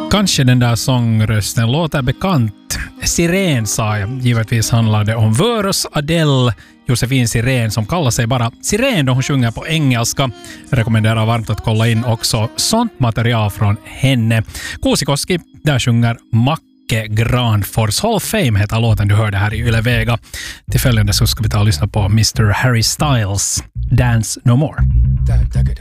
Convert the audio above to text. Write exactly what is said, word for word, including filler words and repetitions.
Kanske den där sångrösten låter bekant. Siren sa jag. Givetvis handlar det om Vörus Adele, Josefin Siren, som kallar sig bara Siren då hon sjunger på engelska. Jag rekommenderar varmt att kolla in också sånt material från henne. Kuusikoski, där sjunger Macke Granfors. Hall of Fame heter låten du hörde här i Yle Vega. Till följande så ska vi ta och lyssna på mister Harry Styles, Dance No More.